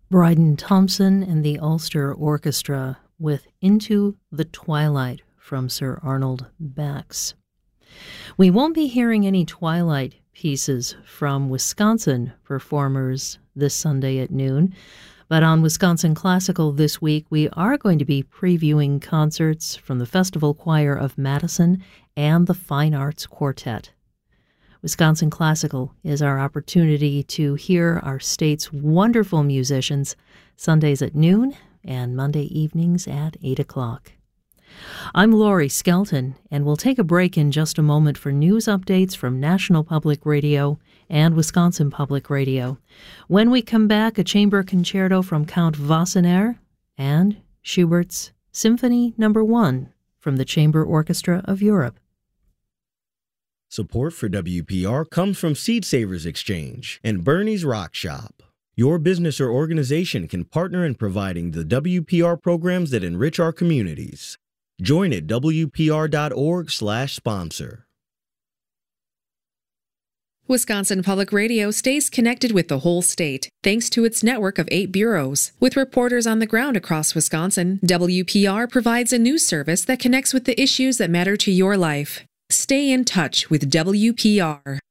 Bryden Thompson and the Ulster Orchestra with Into the Twilight from Sir Arnold Bax. We won't be hearing any Twilight pieces from Wisconsin performers this Sunday at noon, but on Wisconsin Classical this week, we are going to be previewing concerts from the Festival Choir of Madison and the Fine Arts Quartet. Wisconsin Classical is our opportunity to hear our state's wonderful musicians Sundays at noon and Monday evenings at 8 o'clock. I'm Laurie Skelton, and we'll take a break in just a moment for news updates from National Public Radio and Wisconsin Public Radio. When we come back, a chamber concerto from Count Wassenaer and Schubert's Symphony No. 1 from the Chamber Orchestra of Europe. Support for WPR comes from Seed Savers Exchange and Bernie's Rock Shop. Your business or organization can partner in providing the WPR programs that enrich our communities. Join at WPR.org/sponsor. Wisconsin Public Radio stays connected with the whole state, thanks to its network of 8 bureaus. With reporters on the ground across Wisconsin, WPR provides a news service that connects with the issues that matter to your life. Stay in touch with WPR.